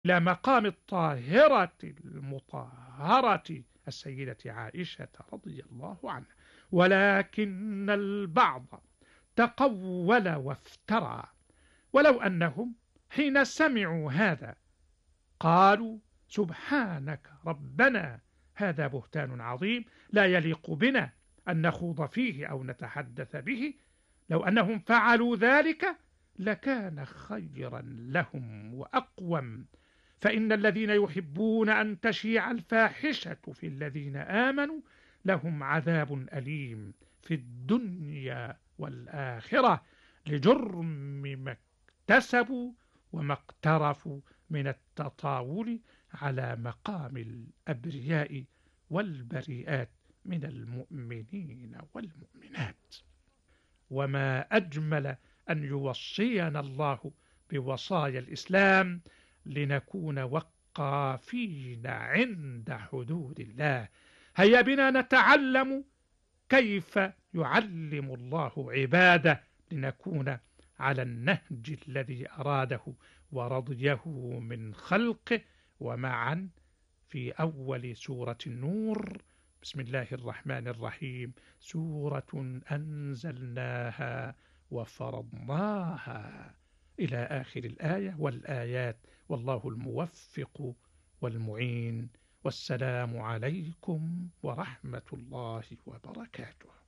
إلى مقام الطاهرة المطهرة السيدة عائشة رضي الله عنها. ولكن البعض تقول وافترى، ولو أنهم حين سمعوا هذا قالوا سبحانك ربنا، هذا بهتان عظيم لا يليق بنا أن نخوض فيه أو نتحدث به، لو أنهم فعلوا ذلك لكان خيرا لهم وأقوم، فإن الذين يحبون أن تشيع الفاحشة في الذين آمنوا لهم عذاب أليم في الدنيا والآخرة لجرم ما اكتسبوا وما اقترفوا من التطاول على مقام الأبرياء والبريئات من المؤمنين والمؤمنات. وما أجمل أن يوصينا الله بوصايا الإسلام لنكون وقافين عند حدود الله. هيا بنا نتعلم كيف يعلم الله عباده لنكون على النهج الذي أراده ورضيه من خلقه. ومعا في أول سورة النور، بسم الله الرحمن الرحيم، سورة أنزلناها وفرضناها إلى آخر الآية والآيات، والله الموفق والمعين. والسلام عليكم ورحمة الله وبركاته.